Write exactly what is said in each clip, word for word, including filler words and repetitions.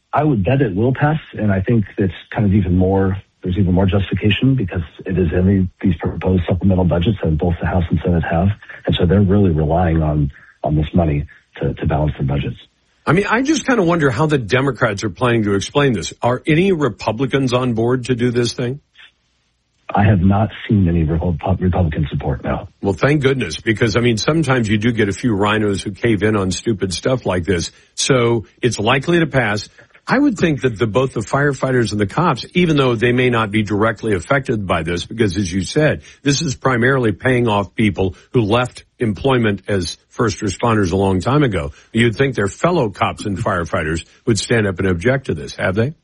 I would bet it will pass, and I think it's kind of even more, there's even more justification because it is in the, these proposed supplemental budgets that both the House and Senate have. And so they're really relying on, on this money to, to balance their budgets. I mean, I just kind of wonder how the Democrats are planning to explain this. Are any Republicans on board to do this thing? I have not seen any Republican support now. Well, thank goodness, because, I mean, sometimes you do get a few rhinos who cave in on stupid stuff like this. So it's likely to pass. I would think that the, both the firefighters and the cops, even though they may not be directly affected by this, because as you said, this is primarily paying off people who left employment as first responders a long time ago. You'd think their fellow cops and firefighters would stand up and object to this, have they?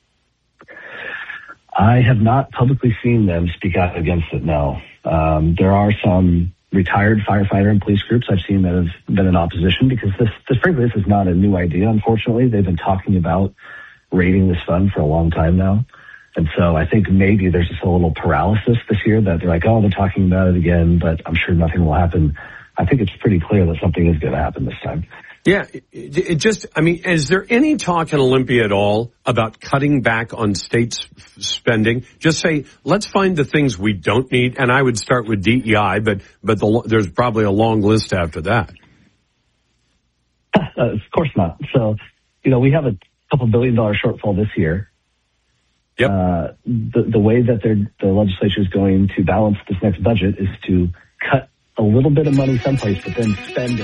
I have not publicly seen them speak out against it, no. Um, there are some retired firefighter and police groups I've seen that have been in opposition because this, this, frankly, this is not a new idea, unfortunately. They've been talking about raiding this fund for a long time now. And so I think maybe there's just a little paralysis this year that they're like, oh, they're talking about it again, but I'm sure nothing will happen. I think it's pretty clear that something is going to happen this time. Yeah, it, it just, I mean, is there any talk in Olympia at all about cutting back on state spending? Just say, let's find the things we don't need, and I would start with D E I, but but the, there's probably a long list after that. Uh, of course not. So, you know, we have a couple billion dollar shortfall this year. Yep. Uh, the, the way that the legislature is going to balance this next budget is to cut a little bit of money someplace, but then spend it.